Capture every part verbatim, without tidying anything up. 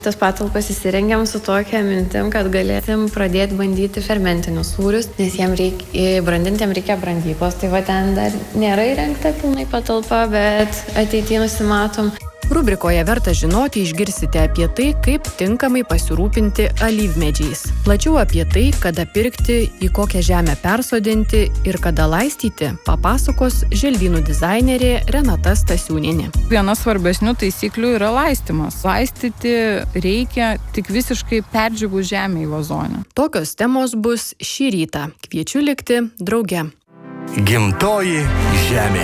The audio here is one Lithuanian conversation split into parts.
Tas patalpas įsirengėm su tokia mintim, kad galėsim pradėti bandyti fermentinius sūrius, nes jiem reikia, brandintiem reikia brandyklos, tai va ten dar nėra įrengta pilnai patalpa, bet ateityje nusimatom. Rubrikoje Verta žinoti išgirsite apie tai, kaip tinkamai pasirūpinti alyvmedžiais. Plačiau apie tai, kada pirkti, į kokią žemę persodinti ir kada laistyti, papasakos želdynų dizainerė Renata Stasiūnienė. Viena svarbesnių taisyklių yra laistymas. Laistyti reikia tik visiškai perdžiūvus žemę į vazonę. Tokios temos bus šį rytą. Kviečiu likti drauge. Gimtoji žemė.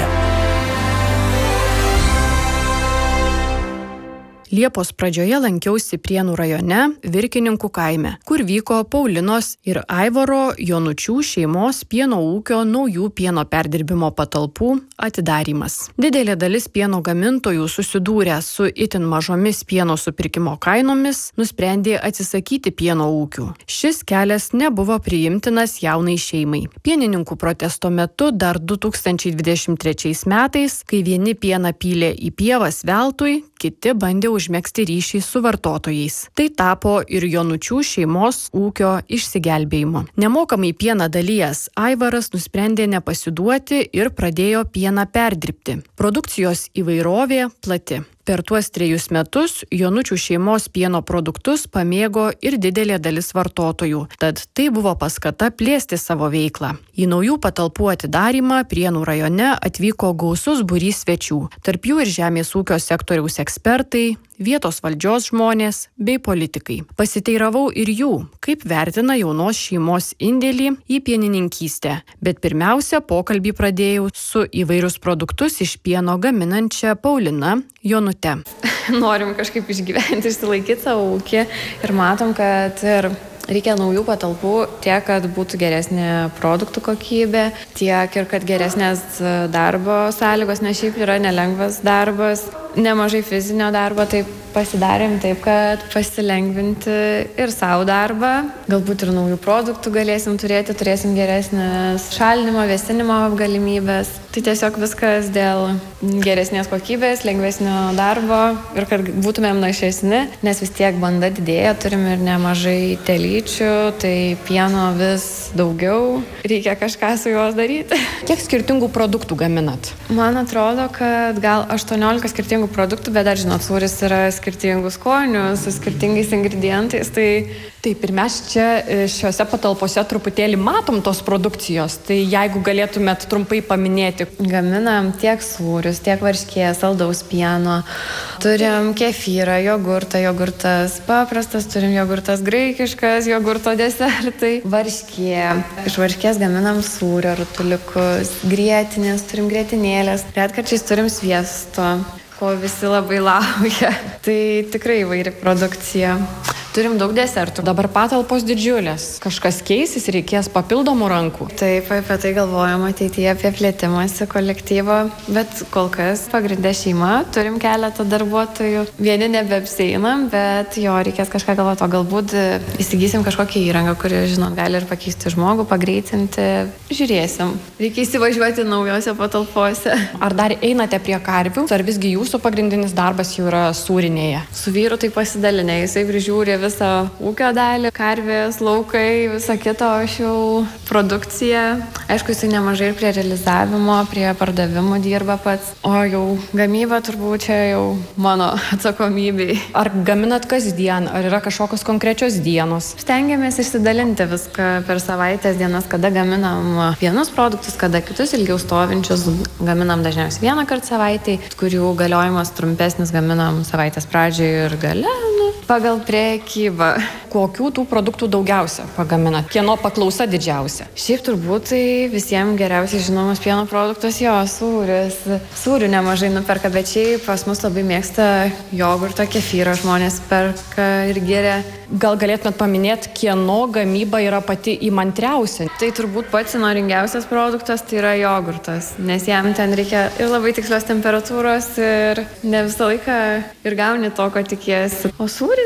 Liepos pradžioje lankiausi Prienų rajone, Virkininkų kaime, kur vyko Paulinos ir Aivaro Jonučių šeimos pieno ūkio naujų pieno perdirbimo patalpų atidarymas. Didelė dalis pieno gamintojų susidūrę su itin mažomis pieno supirkimo kainomis nusprendė atsisakyti pieno ūkių. Šis kelias nebuvo priimtinas jaunai šeimai. Pienininkų protesto metu dar du tūkstančiai dvidešimt trečiais metais, kai vieni pieną pylė į pievas veltui, kiti bandė užmegzti ryšį su vartotojais. Tai tapo ir Jonučių šeimos ūkio išsigelbėjimu. Nemokamai pieną dalijęs Aivaras nusprendė nepasiduoti ir pradėjo pieną perdirbti. Produkcijos įvairovė plati. Per tuos trejus metus Jonučių šeimos pieno produktus pamėgo ir didelė dalis vartotojų, tad tai buvo paskata plėsti savo veiklą. Į naujų patalpų atidarymą Prienų rajone atvyko gausus būrys svečių, tarp jų ir žemės ūkio sektoriaus ekspertai, vietos valdžios žmonės bei politikai. Pasiteiravau ir jų, kaip vertina jaunos šeimos indėlį į pienininkystę, bet pirmiausia pokalbį pradėjau su įvairius produktus iš pieno gaminančia Paulina Jonute. Norim kažkaip išgyventi, išsilaikyti savo ūkį ir matom, kad ir reikia naujų patalpų tiek, kad būtų geresnė produktų kokybė, tiek ir kad geresnės darbo sąlygos, nes šiaip yra nelengvas darbas, nemažai fizinio darbo, tai pasidarėm taip, kad pasilengvinti ir savo darbą, galbūt ir naujų produktų galėsim turėti, turėsim geresnės šalinimo, vėsinimo galimybės. Tai tiesiog viskas dėl geresnės kokybės, lengvesnio darbo ir kad būtumėm našesni, nes vis tiek banda didėja, turim ir nemažai telyčių, tai pieno vis daugiau, reikia kažką su juos daryti. Kiek skirtingų produktų gaminat? Man atrodo, kad gal aštuoniolika skirtingų produktų, bet dar žinot, sūris yra skirtingų skonių, su skirtingais ingredientais, tai... Taip, ir mes čia šiuose patalpose truputėlį matom tos produkcijos, tai jeigu galėtumėt trumpai paminėti. Gaminam tiek sūrius, tiek varškės, saldaus pieno, turim kefyrą, jogurtą, jogurtas paprastas, turim jogurtas graikiškas, jogurto desertai, varškė. Iš varškės gaminam sūrio rutuliukus, grietinės, turim grietinėlės, retkarčiais turim sviesto, ko visi labai laukia. Tai tikrai įvairi produkcija. Turim daug desertų. Dabar patalpos didžiulės. Kažkas keisis, reikės papildomų rankų. Taip, apie tai galvojam ateityje, apie plėtimąsi kolektyvo, bet kol kas pagrindė šeima, turim keletą darbuotojų. Vieni nebeapseinam, bet jo, reikės kažką galvoti, o galbūt įsigysim kažkokią įrangą, kuri, žinot, gali ir pakeisti žmogų, pagreitinti. Žiūrėsim. Reikia įsivažiuoti naujose patalpose. Ar dar einate prie karvių, ar visgi jūsų pagrindinis darbas jau yra sūrinėje? Su vyru tai pasidalinė, jisai prižiūri visą ūkio dalį, karvės, laukai, visą kitą, o aš jau produkciją. Aišku, jisai nemažai ir prie realizavimo, prie pardavimų dirba pats, o jau gamyba turbūt čia jau mano atsakomybei. Ar gaminat kasdien, ar yra kažkokios konkrečios dienos? Stengiamės išsidalinti viską per savaitės dienas, kada gaminam vienus produktus, kada kitus ilgiau stovinčius, gaminam dažniausiai vieną kartą savaitėj, kurių galiojimas trumpesnis gaminam savaitės pradžioje ir gale, nu, pagal prekybą. Kokių tų produktų daugiausia pagaminat? Kieno paklausa didžiausia? Šiaip turbūt tai visiems geriausiai žinomas pieno produktas jo, sūris. Sūrių nemažai nuperka, bet šiaip pas mus labai mėgsta jogurtą, kefyrą žmonės perka ir geria. Gal galėtumėt paminėti, kieno gamyba yra pati įmantriausia? Tai turbūt pats įnoringiausias produktas tai yra jogurtas, nes jam ten reikia ir labai tikslios temperatūros ir ne visą laiką ir gauni to, ko tikiesi. O sūris?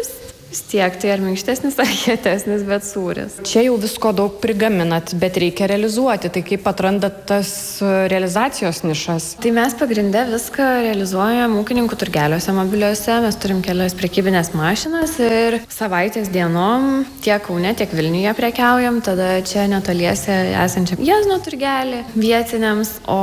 vis tiek tai ar minkštesnis, ar kietesnis, bet sūris. Čia jau visko daug prigaminat, bet reikia realizuoti. Tai kaip atrandat tas realizacijos nišas? Tai mes pagrindę viską realizuojam ūkininkų turgeliuose mobiliuose. Mes turim kelias prekybinės mašinas ir savaitės dienom tiek Kaune, tiek Vilniuje prekiaujam. Tada čia netoliese esančią Jiezno turgelį vietiniams. O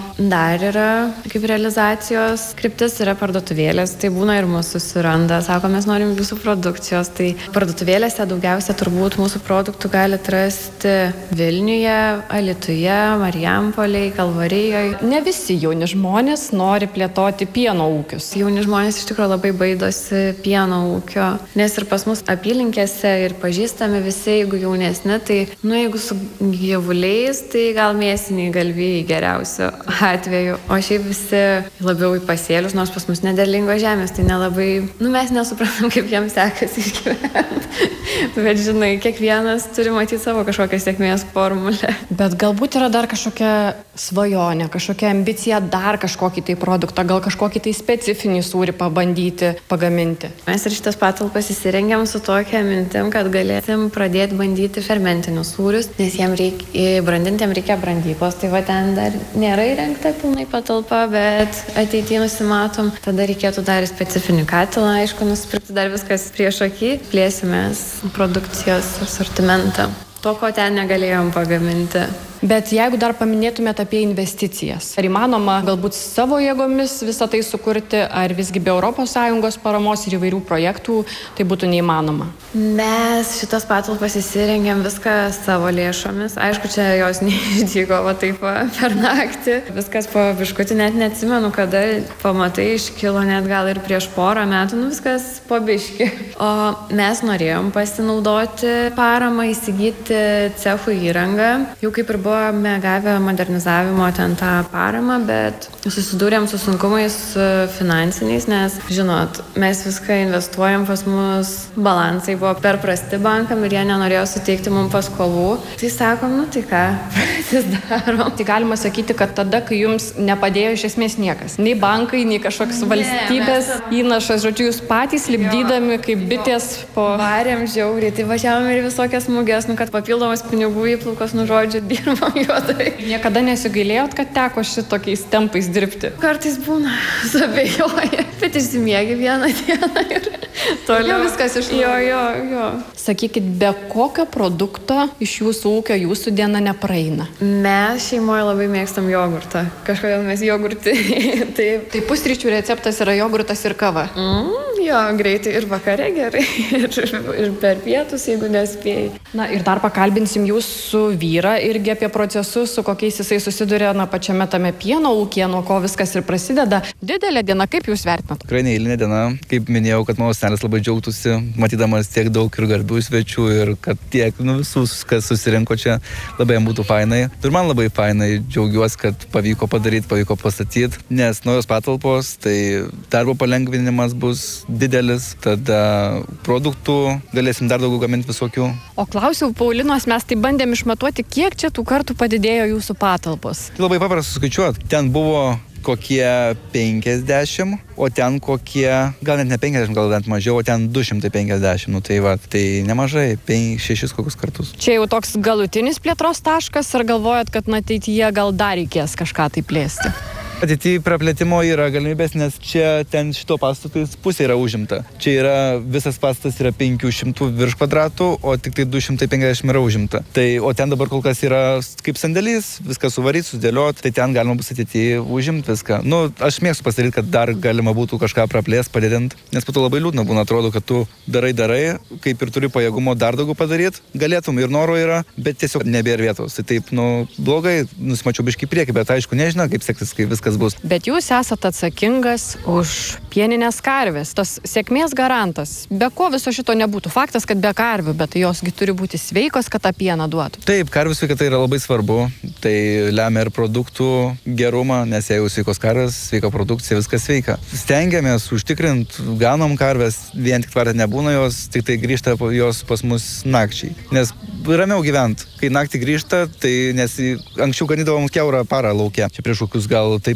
dar yra kaip realizacijos kryptis yra parduotuvėlės. Tai būna ir mūsų susiranda. Sako, mes norim jūsų produkcijos. Tai parduotuvėlėse daugiausia turbūt mūsų produktų galite rasti Vilniuje, Alytuje, Marijampolėje, Kalvarijoje. Ne visi jauni žmonės nori plėtoti pieno ūkius. Jauni žmonės iš tikrųjų labai baidosi pieno ūkio, nes ir pas mus apylinkėse ir pažįstami visi, jeigu jaunesni, tai nu jeigu su gyvuliais, tai gal mėsiniai galvijai geriausiu atveju, o šiaip visi labiau į pasėlius, nors pas mus nederlingos žemės, tai nelabai, nu mes nesuprantam, kaip jiems sekasi išgyventi. Bet žinai, kiekvienas turi matyti savo kažkokią sėkmės formulę. Bet galbūt yra dar kažkokia svajonė, kažkokia ambicija dar kažkokį tai produktą, gal kažkokį tai specifinį sūrį pabandyti, pagaminti. Mes ir šitas patalpas įsirengiam su tokia mintim, kad galėsim pradėti bandyti fermentinius sūrius, nes jiem reikia, brandintiem reikia brandyklos, tai va ten dar nėra įrengta pilnai patalpa, bet ateityje nusimatom, tada reikėtų dar specifinį katilą, aišku, nusipirkti dar viskas prieš akį, plėsimės produkcijos asortimentą. To, ko ten negalėjom pagaminti. Bet jeigu dar paminėtumėt apie investicijas, ar įmanoma galbūt savo jėgomis visą tai sukurti, ar visgi be Europos Sąjungos paramos ir įvairių projektų tai būtų neįmanoma? Mes šitas patalpas įsirengėm viską savo lėšomis. Aišku, čia jos neišdygo va taip va, per naktį. Viskas po biškutį, net neatsimenu, kada pamatai iškilo, net gal ir prieš porą metų, nu viskas po biškį. O mes norėjom pasinaudoti paramą, įsigyti cechų įrangą, jau kaip ir buvo Buvome gavę modernizavimo ten tą paramą, bet susidūrėm su sunkumais finansiniais, nes, žinot, mes viską investuojam, pas mus balansai buvo per prasti bankam ir jie nenorėjo suteikti mums paskolų. Tai sakom, nu tai ką, patys darom. Tai galima sakyti, kad tada, kai jums nepadėjo iš esmės niekas, nei bankai, nei kažkoks ne, valstybės mes... įnašas, žodžiu, jūs patys lipdydami jo, kaip bitės po... Varėm žiauriai, tai važiavom ir visokias muges, nu kad papildomas pinigų įplaukos, nu žodžiu, dirbam. Juodai. Niekada nesigailėjot, kad teko šitokiais tempais dirbti? Kartais būna, suabejoja, bet išsimiegi vieną dieną ir toliau jau viskas iš jo, jo, jo. Sakykit, be kokio produkto iš jūsų ūkio jūsų diena nepraeina? Mes šeimoje labai mėgstam jogurtą. Kažkodėl mes jogurtį. Taip. Tai pusryčių receptas yra jogurtas ir kava? Mm, jo, greitai ir vakare gerai. Ir, ir per pietus, jeigu nespėjai. Na ir dar pakalbinsim jūsų vyrą irgi apie procesus, su kokiais jisai susiduria na, pačiame tame pieno ūkyje, nuo ko viskas ir prasideda. Didelė diena, kaip jūs vertinat? Tikrai neeilinė diena, kaip minėjau, kad mano senelis labai džiaugtųsi, matydamas tiek daug ir garbių svečių ir kad tiek nu, visus, kas susirinko čia, labai jam būtų fainai. Ir man labai fainai, džiaugiuosi, kad pavyko padaryti, pavyko pastatyti, nes naujos patalpos, tai darbo palengvinimas bus didelis, tada produktų galėsim dar daugiau gaminti visokių. O klausiau Paulinos, mes tai bandėm išmatuoti, kiek čia tų kartų padidėjo jūsų patalpos. Tai labai paprasta suskaičiuoti. Ten buvo kokie penkiasdešimt, o ten kokie, gal net ne penkiasdešimt, gal net mažiau, o ten du šimtai penkiasdešimt. Nu tai va, tai nemažai, penki šešis kokius kartus. Čia jau toks galutinis plėtros taškas, ar galvojat, kad na, ateityje gal dar reikės kažką tai plėsti? Ateityje praplėtimo yra galimybės, nes čia ten šito pastato pusė yra užimta. Čia yra, visas pastatas yra penkių šimtų virš kvadratų, o tik tai du šimtai penkiasdešimt yra užimta. Tai, o ten dabar kol kas yra kaip sandėlys, viską suvaryti, sudėlioti, tai ten galima bus ateityje užimti viską. Nu, aš mėgstu pasidaryti, kad dar galima būtų kažką praplėsti, padidinti, nes po to labai liūdna būna, atrodo, kad tu darai, darai, kaip ir turi pajėgumo dar daugiau padaryti, galėtum ir noro yra, bet tiesiog nebėra vietos. Tai taip, nu, blogai, nusimačiau biškį priekį, bet aišku, nežinau, kaip seksis, kai viskas bus. Bet jūs esat atsakingas už pieninės karvės, tas sėkmės garantas. Be ko viso šito nebūtų? Faktas, kad be karvių, bet josgi turi būti sveikos, kad tą pieną duotų. Taip, karvių sveikata yra labai svarbu. Tai lemia ir produktų gerumą, nes jeigu sveikos karvės, sveika produkcija, viskas sveika. Stengiamės užtikrinti, ganom karvės, vien tik tvarę nebūna jos, tik tai grįžta jos pas mus nakčiai. Nes ramiau gyvent. Kai naktį grįžta, tai nes anksčiau ganydavom kiaurą parą laukia. Čia prieš kokius gal taip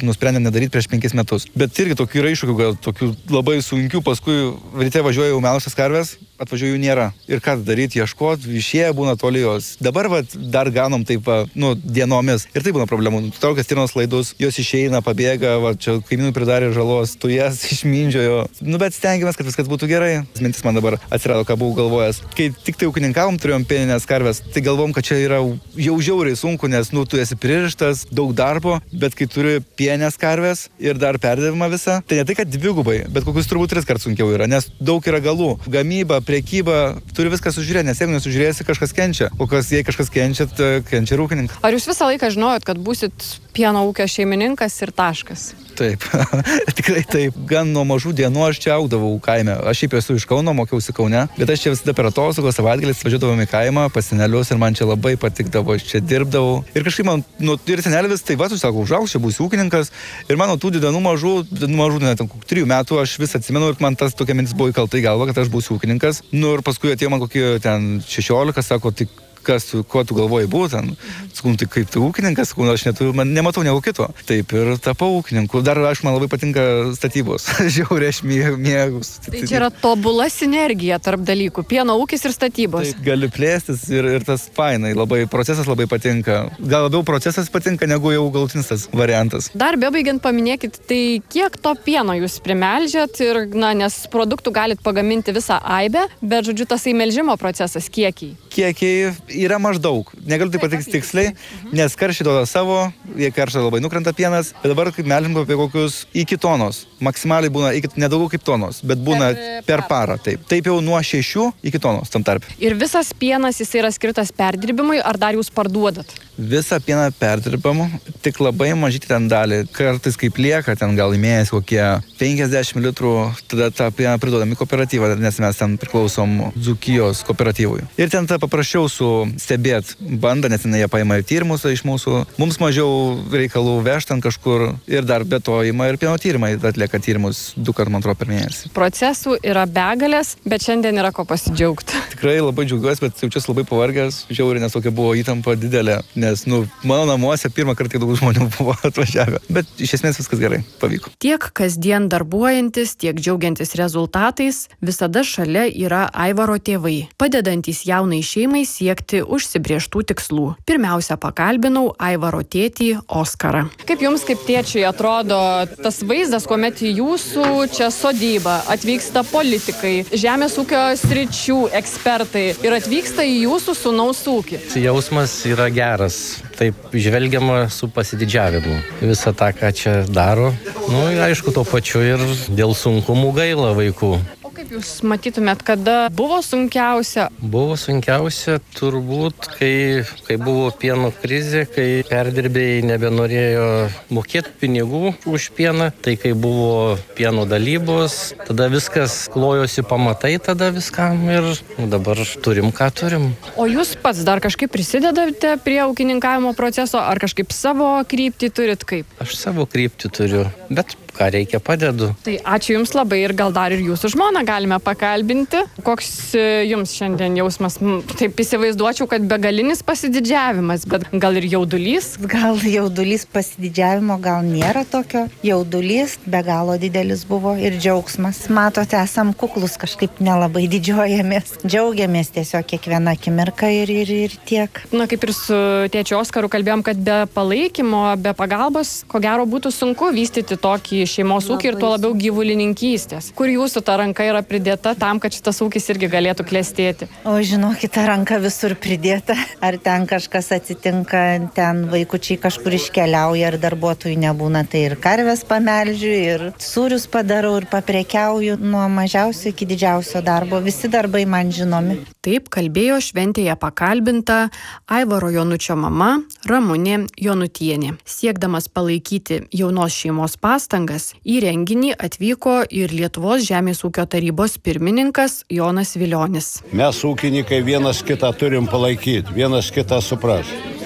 nusprendėm nedaryti prieš penkis metus. Bet irgi tokių yra iššūkių, gal tokių labai sunkių, paskui ryte važiuoju melžtas karves, atvažiuoju jų nėra. Ir ką daryti, ieškoti, išėję būna toli jos. Dabar va, dar ganom taip, va, nu, dienomis. Ir tai būna problemų. Traukia stirnos laidus, jos išeina, pabėga, va, čia kaimynui pridarė žalos, tu jas išmindžiojo. Nu, bet stengiamės, kad viskas būtų gerai. Mintis man dabar atsirado, ką buvau galvojęs. Kai tik tai ūkininkavom, turėjom pieninės karves, tai galvom, kad čia yra jau žiauriai sunku, nes, nu, tu esi pririštas, daug darbo, bet kai turi pieninės karves ir dar perdavimą visą, tai ne tai, kad dvigubai, bet kokius turbūt tris kart sunkiau yra, nes daug yra galų. Gamyba, prekyba, turi viską sužiūrėti, nes jeigu nesužiūrėsi, kažkas kenčia. O kas, jei kažkas kenčia, tai kenčia ir ūkininkas. Ar jūs visą laiką žinojot, kad būsit pieno ūkio šeimininkas ir taškas? Taip, tikrai taip. Gan nuo mažų dienų aš čia augdavau kaime. Aš šiaip esu iš Kauno, mokiausi Kaune, bet aš čia visada per atostogos savaitgaliais važiuodavom į kaimą pas senelius ir man čia labai patikdavo, aš čia dirbdavau. Ir kažkaip man, nu, ir senelis, tai va, tu sako, užaugs, čia būsiu ūkininkas. Ir mano tų dienų mažų, dienų mažų, net trijų metų aš vis atsimenu ir man tas tokia mintis buvo įkalta į galvą, kad aš būsiu ūkininkas. Nu ir paskui atėjo man kokie ten šešiolika, sako, tik kas, kuo tu galvoji būtent. Sakau, tai kaip tu ūkininkas, sakau, aš netu, man, nematau nieko kito. Taip ir tapau ūkininku. Dar, aš man labai patinka statybos. Žiauriai, aš mėgau. Tai čia yra tobula sinergija tarp dalykų. Pieno ūkis ir statybos. Taip, gali plėstis ir, ir tas fainai. Labai, procesas labai patinka. Gal labiau procesas patinka, negu jau galutinis tas variantas. Dar bebaigiant paminėkit, tai kiek to pieno jūs primelžiat ir, na, nes produktų galit pagaminti visą aibę, bet, žodžiu, tas įmelžimo procesas, kiekiai? Kiekiai yra maždaug. Negaliu tai patikti tiksliai, nes karšiai duoda savo, jie karštai labai nukrenta pienas, bet dabar kaip melžim apie kokius iki tonos. Maksimaliai būna iki, nedaugiau kaip tonos, bet būna per, per parą. Taip. Taip jau nuo šešių iki tonos tam tarp. Ir visas pienas jis yra skirtas perdirbimui, ar dar jūs parduodat? Visą pieną perdirbamu, tik labai mažyti ten dalį. Kartais kaip lieka, ten gal į mėnesį kokie penkiasdešimt litrų, tada tą pieną priduodam į kooperatyvą, nes mes ten priklausom Dzūkijos kooperatyvui. Ir ten tą paprasčiau su stebėt bandą, nes jie paima ir tyrimus iš mūsų. Mums mažiau reikalų vežti ten kažkur ir dar be to ima ir pieno tyrimai, atlieka tyrimus du kart, man atrodo, per mėnesį. Procesų yra begalės, bet šiandien yra ko pasidžiaugti. Tikrai labai džiaugiuosi, bet jaučiuosi labai pavargęs, žiauriai, nes tokia buvo įtampa didelė. Nes, nu, mano namuose pirmą kartą daug žmonių buvo atvažiavę. Bet iš esmės viskas gerai, pavyko. Tiek kasdien darbuojantis, tiek džiaugiantis rezultatais, visada šalia yra Aivaro tėvai, padedantys jaunai šeimai siekti užsibrėžtų tikslų. Pirmiausia, pakalbinau Aivaro tėtį Oskarą. Kaip jums, kaip tėčiui, atrodo tas vaizdas, kuomet į jūsų čia sodybą atvyksta politikai, žemės ūkio sričių ekspertai ir atvyksta į jūsų sūnaus ūkį? Jausmas yra geras. Taip žvelgiama su pasididžiavimu. Visą tą, ką čia daro. Nu, aišku, tuo pačiu ir dėl sunkumų gaila vaikų. Kaip jūs matytumėt, kada buvo sunkiausia? Buvo sunkiausia turbūt, kai, kai buvo pieno krizė, kai perdirbėjai nebenorėjo mokėti pinigų už pieną, tai kai buvo pieno dalybos, tada viskas klojosi pamatai, tada viskam ir dabar turim, ką turim. O jūs pats dar kažkaip prisidedate prie ūkininkavimo proceso, ar kažkaip savo kryptį turit kaip? Aš savo kryptį turiu, bet ką reikia padedu. Tai ačiū Jums labai ir gal dar ir Jūsų žmoną galime pakalbinti. Koks Jums šiandien jausmas? Taip įsivaizduočiau, kad begalinis pasididžiavimas, bet gal ir jaudulys? Gal jaudulys pasididžiavimo, gal nėra tokio. Jaudulys be galo didelis buvo ir džiaugsmas. Matote, esam kuklus, kažkaip nelabai didžiuojamės. Džiaugiamės tiesiog kiekvieną akimirką ir, ir, ir tiek. Na, kaip ir su tėčiu Oskaru kalbėjom, kad be palaikymo, be pagalbos, ko gero būtų sunku vystyti tokį šeimos ūkį ir tuo labiau gyvulininkystės. Kur jūsų ta ranka yra pridėta tam, kad šitas ūkis irgi galėtų klestėti? O žinokit, ta ranka visur pridėta. Ar ten kažkas atsitinka, ten vaikučiai kažkur iškeliauja, ar darbuotojų nebūna, tai ir karves pamelžiu, ir sūrius padarau, ir paprekiauju nuo mažiausio iki didžiausio darbo. Visi darbai man žinomi. Taip kalbėjo šventėje pakalbinta Aivaro Jonučio mama Ramunė Jonutienė. Siekdamas palaikyti jaunos šeimos pastangas, į renginį atvyko ir Lietuvos žemės ūkio tarybos pirmininkas Jonas Vilionis. Mes ūkininkai vienas kitą turim palaikyti, vienas kitą suprasti.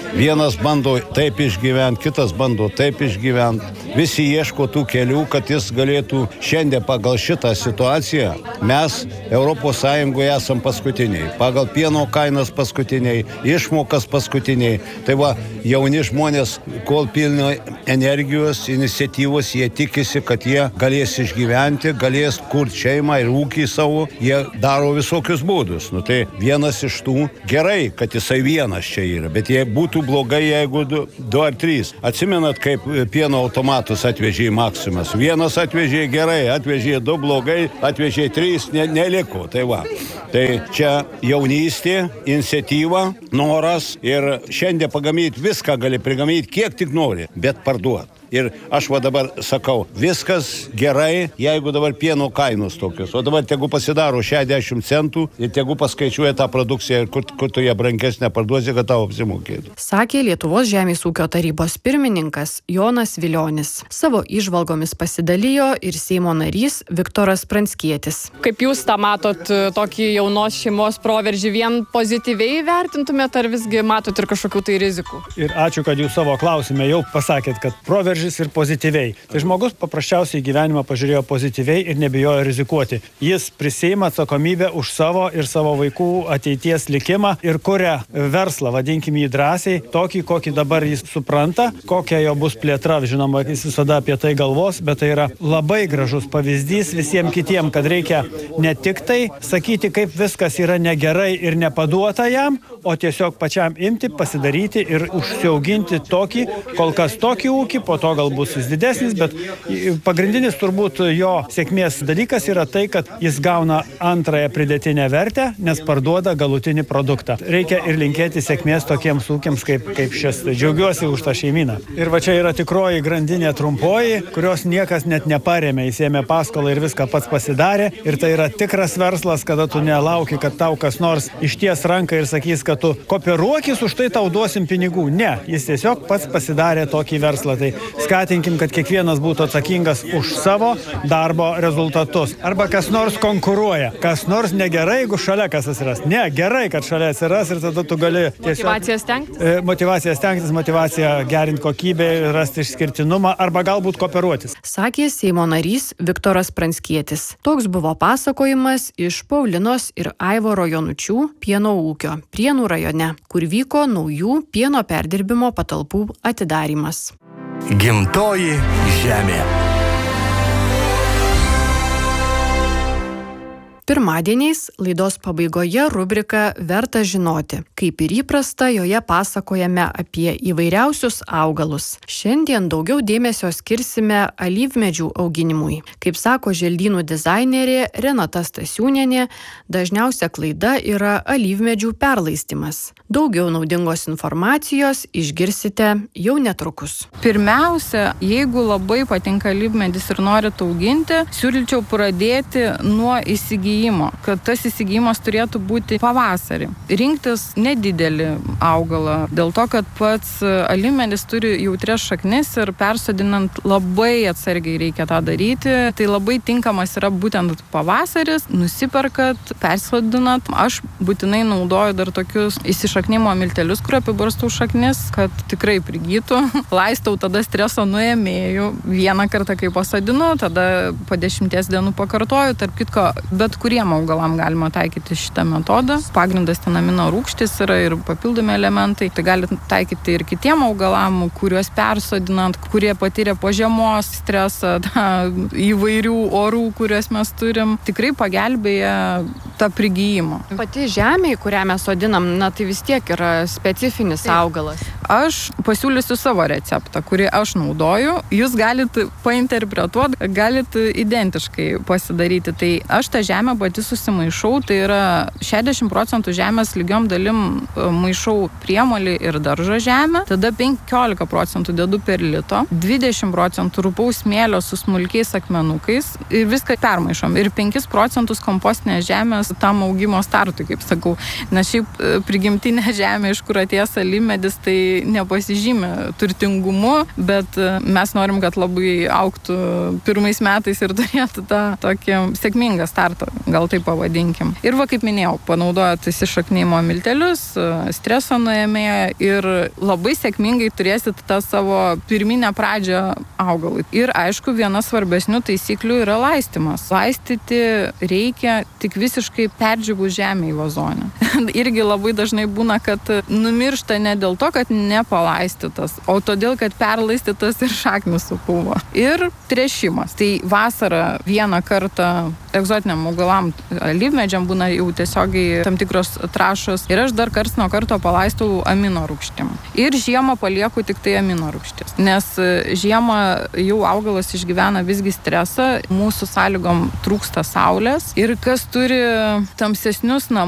Vienas bando taip išgyventi, kitas bando taip išgyventi. Visi ieško tų kelių, kad jis galėtų šiandien pagal šitą situaciją. Mes Europos Sąjungoje esam paskutiniai. Pagal pieno kainas paskutiniai, išmokas paskutiniai. Tai va, jauni žmonės, kol pilno energijos, iniciatyvos, jie tikisi, kad jie galės išgyventi, galės kurti šeimą ir ūkį savo. Jie daro visokius būdus. Nu, tai vienas iš tų gerai, kad jisai vienas čia yra, bet jie būtų blogai, jeigu du, du ar trys. Atsimenat, kaip pieno automatus atvežė į Maksimas. Vienas atvežė gerai, atvežė du blogai, atvežė trys, ne, neliko. Tai va. Tai čia jaunystė, iniciatyva, noras ir šiandien pagamyti viską gali prigamyti, kiek tik nori, bet parduoti. Ir aš va dabar sakau, viskas gerai, jeigu dabar pieno kainos tokios. O dabar tegu pasidaro šešiasdešimt centų ir tegu paskaičiuoja tą produkciją, kur, kur tu ją brankesnę parduosi, kad tau apsimokėtų. Sakė Lietuvos žemės ūkio tarybos pirmininkas Jonas Vilionis. Savo įžvalgomis pasidalijo ir Seimo narys Viktoras Pranckietis. Kaip jūs tą matot, tokį jaunos šeimos proveržį, vien pozityviai vertintumėt, ar visgi matot ir kažkokių tai rizikų? Ir ačiū, kad jūs savo klausime jau pasakėt, kad proveržį ir pozityviai. Tai žmogus paprasčiausiai gyvenimą pažiūrėjo pozityviai ir nebijojo rizikuoti. Jis prisiima atsakomybę už savo ir savo vaikų ateities likimą ir kuria verslą, vadinkim jį drąsiai, tokį, kokį dabar jis supranta, kokia jo bus plėtra. Žinoma, jis visada apie tai galvos, bet tai yra labai gražus pavyzdys visiems kitiem, kad reikia ne tik tai sakyti, kaip viskas yra negerai ir nepaduota jam, o tiesiog pačiam imti, pasidaryti ir užsiauginti tokį, kol kas tokį ūkį, po to gal bus jis didesnis, bet pagrindinis turbūt jo sėkmės dalykas yra tai, kad jis gauna antrąją pridėtinę vertę, nes parduoda galutinį produktą. Reikia ir linkėti sėkmės tokiems ūkiams kaip, kaip šis. Džiaugiuosi už tą šeimyną. Ir va čia yra tikroji grandinė trumpoji, kurios niekas net neparėmė, jis ėmė paskolą ir viską pats pasidarė. Ir tai yra tikras verslas, kada tu nelauki, kad tau kas nors išties ranką ir sakys, kad tu kooperuokis, už tai tau duosim pinigų. Ne, jis tiesiog pats pasidarė tokį verslą. Tai skatinkim, kad kiekvienas būtų atsakingas už savo darbo rezultatus. Arba kas nors konkuruoja. Kas nors negerai, jeigu šalia kas atsiras. Ne, gerai, kad šalia atsiras ir tada tu gali tiesiog... Motyvacija stengtis? E, motyvacija stengtis, motyvacija gerinti kokybę, rasti išskirtinumą arba galbūt kooperuotis. Sakė Seimo narys Viktoras Pranckietis. Toks buvo pasakojimas iš Paulinos ir Aivaro Jonučių pieno ūkio Prienų rajone, kur vyko naujų pieno perdirbimo patalpų atidarymas. Gimtoji žemė. Pirmadieniais laidos pabaigoje rubrika Verta žinoti. Kaip ir įprasta, joje pasakojame apie įvairiausius augalus. Šiandien daugiau dėmesio skirsime alyvmedžių auginimui. Kaip sako želdynų dizainerė Renata Stasiūnienė, dažniausia klaida yra alyvmedžių perlaistymas. Daugiau naudingos informacijos išgirsite jau netrukus. Pirmiausia, jeigu labai patinka alyvmedis ir norit auginti, siūlyčiau pradėti nuo įsigijimo, kad tas įsigijimas turėtų būti pavasarį. Rinktis nedidelį augalą, dėl to, kad pats alyvmedis turi jautrias šaknis ir persodinant labai atsargiai reikia tą daryti. Tai labai tinkamas yra būtent pavasaris, nusiperkat, persodinat. Aš būtinai naudoju dar tokius įsišaknimo miltelius, kur apibarstau šaknis, kad tikrai prigytų. Laistau tada streso nuėmėjų. Vieną kartą, kai pasodinu, tada po dešimties dienų pakartoju. Tarp kitko, bet kuriem augalam galima taikyti šitą metodą. Pagrindas ten amino rūgštys yra ir papildomi elementai. Tai galite taikyti ir kitiem augalam, kuriuos persodinant, kurie patyrė po žiemos stresą, tą įvairių orų, kuriuos mes turim. Tikrai pagelbėja tą prigijimą. Pati žemė, kurią mes sodinam, na tai vis tiek yra specifinis Taip. augalas. Aš pasiūlysiu savo receptą, kurį aš naudoju. Jūs galite painterpretuoti, galite identiškai pasidaryti. Tai aš tą žemę pati susimaišau, tai yra šešiasdešimt procentų žemės lygiom dalim maišau priemolį ir daržo žemę, tada penkiolika procentų dedu perlito, dvidešimt procentų rūpau smėlio su smulkiais akmenukais ir viską permaišom. Ir penkis procentus kompostinės žemės tam augimo startui, kaip sakau. Nes šiaip prigimtinė žemė, iš kur atėjęs alyvmedis, tai nepasižymė turtingumu, bet mes norim, kad labai augtų pirmais metais ir turėtų tą tokį sėkmingą startą gal taip pavadinkim. Ir va, kaip minėjau, panaudojot įsišaknymo miltelius, streso nuėmėją ir labai sėkmingai turėsit tą savo pirminę pradžią augalui. Ir aišku, viena svarbesnių taisyklių yra laistymas. Laistyti reikia tik visiškai perdžiūvus žemę į vazonę. Irgi labai dažnai būna, kad numiršta ne dėl to, kad nepalaistytas, o todėl, kad perlaistytas ir šaknis supuvo. Ir tręšimas. Tai vasarą vieną kartą egzotiniam augalam, alyvmedžiam būna jau tiesiogiai tam tikros trašos ir aš dar karts nuo karto palaistau amino rūgštim. Ir žiemą palieku tik tai amino rūgštis, nes žiemą jau augalas išgyvena visgi stresą, mūsų sąlygom trūksta saulės ir kas turi tamsesnius namus,